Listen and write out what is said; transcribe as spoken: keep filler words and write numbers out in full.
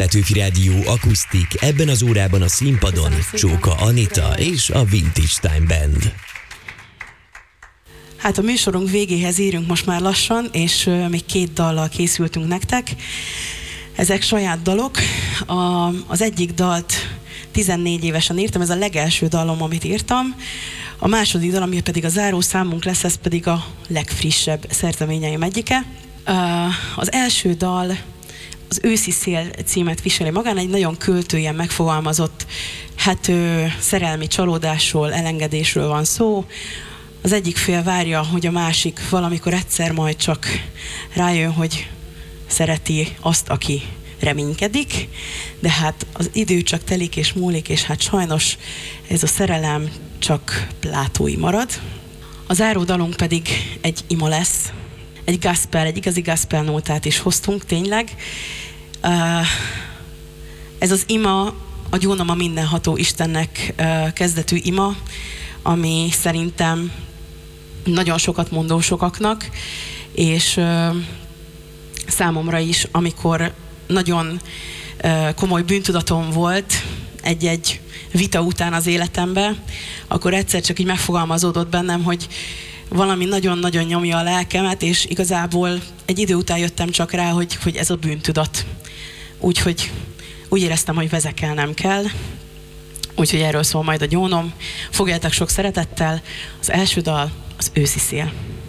Petőfi Rádió akusztik, ebben az órában a színpadon Csóka Anita és a Vintage Time Band. Hát a műsorunk végéhez érünk most már lassan, és uh, még két dallal készültünk nektek. Ezek saját dalok. A, az egyik dalt tizennégy évesen írtam, ez a legelső dalom, amit írtam. A második dal, ami pedig a záró számunk lesz, ez pedig a legfrissebb szerzeményeim egyike. Uh, az első dal az Őszi szél címet viseli magán, egy nagyon költően megfogalmazott, hát ö, szerelmi csalódásról, elengedésről van szó. Az egyik fél várja, hogy a másik valamikor egyszer majd csak rájön, hogy szereti azt, aki reménykedik, de hát az idő csak telik és múlik, és hát sajnos ez a szerelem csak plátói marad. A záró dalunk pedig egy ima lesz, egy gospel, egy igazi gospel nótát is hoztunk, tényleg. Uh, ez az ima, a gyónom a mindenható Istennek uh, kezdetű ima, ami szerintem nagyon sokat mondó sokaknak, és uh, számomra is, amikor nagyon uh, komoly bűntudatom volt egy-egy vita után az életemben, akkor egyszer csak így megfogalmazódott bennem, hogy valami nagyon-nagyon nyomja a lelkemet, és igazából egy idő után jöttem csak rá, hogy, hogy ez a bűntudat. Úgyhogy úgy éreztem, hogy vezekelnem kell. Úgyhogy erről szól majd a gyónom. Fogjátok sok szeretettel. Az első dal az Őszi szél.